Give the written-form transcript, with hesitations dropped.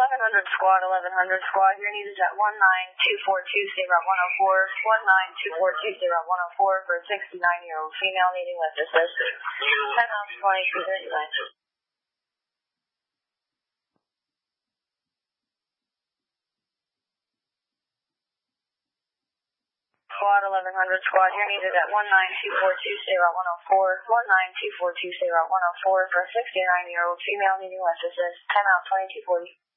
1100 squad, 1100 squad. Your need is at 19242, stay route 104. 19242, stay route 104 for a 69-year-old female needing lift assist. 10 off 2239. Squad 1100 squad, you're needed at 19242, stay route 104. 19242, stay route 104 for a 69-year-old female needing lift assist. 10 out 2240.